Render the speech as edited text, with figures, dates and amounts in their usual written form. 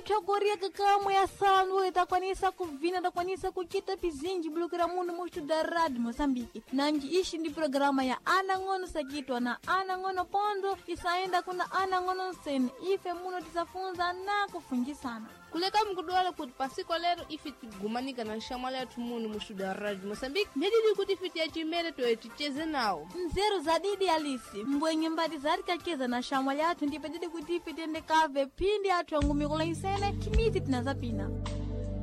chogoria kakamwe ya sanu itakwanisa kuvina takwanisa kuchita pizinji bulukira mundu mustuda Radio Mozambique. Nanji ishi ndi programa ya ana ngono sakitwa na ana ngono pondo isaenda kuna ana ngono seni ife muno tisafunza na kufunjisana. Kuleka mkudwala kuti pasiko lero ife tigumanika na nshamwala ya tumunu mustuda Radio Mozambique. Medidi kuti fiti ya chimere tuwe ticheze nao. Nzeru za didi alisi. Mbwenye mbadi zari kacheza na shamwala ya tu ndipedidi kuti fiti ende kave pindi atu angumikula isene kimiti tinazapina.